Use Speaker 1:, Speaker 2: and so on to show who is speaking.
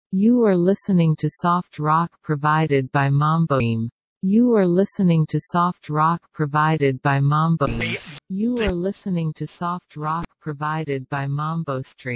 Speaker 1: You are listening to soft rock provided by Mamboim. You are listening to soft rock provided by Mamboim. You are listening to soft rock provided by MamboStream.